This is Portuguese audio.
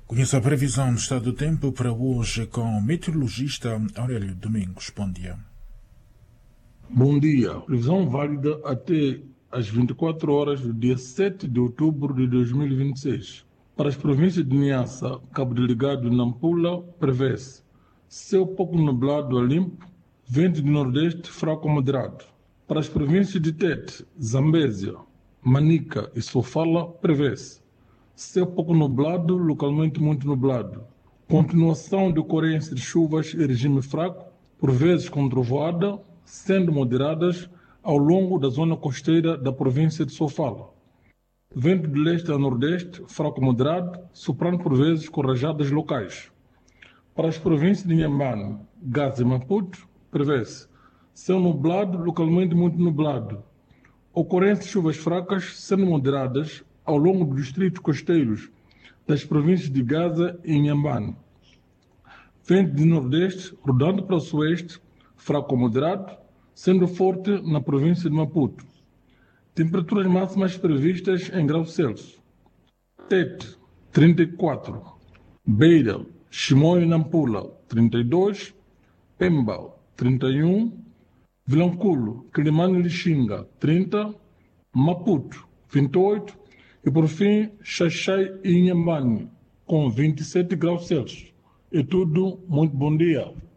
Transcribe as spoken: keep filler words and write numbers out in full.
Conheça a previsão do estado do tempo para hoje com o meteorologista Aurélio Domingos. Bom dia. Bom dia. Previsão válida até às vinte e quatro horas do dia sete de outubro de dois mil e vinte e seis. Para as províncias de Niassa, Cabo Delgado e Nampula, prevê-se céu pouco nublado a limpo, vento de nordeste fraco a moderado. Para as províncias de Tete, Zambésia, Manica e Sofala, prevê-se céu pouco nublado, localmente muito nublado. Continuação de ocorrência de chuvas em regime fraco, por vezes com trovoada, sendo moderadas ao longo da zona costeira da província de Sofala. Vento de leste a nordeste, fraco moderado, soprando por vezes com rajadas locais. Para as províncias de Inhambane, Gaza e Maputo, prevê-se céu nublado, localmente muito nublado. Ocorrência de chuvas fracas, sendo moderadas ao longo dos distritos costeiros das províncias de Gaza e Inhambane. Vento de nordeste, rodando para o sueste, fraco ou moderado, sendo forte na província de Maputo. Temperaturas máximas previstas em graus Celsius. Tete, trinta e quatro. Beira, Chimoio e Nampula, trinta e dois. Pemba, trinta e um. Vilanculo, Quilimane e Lixinga, trinta. Maputo, vinte e oito. E por fim, Xaxai e Inhambane, com vinte e sete graus Celsius. É tudo, muito bom dia.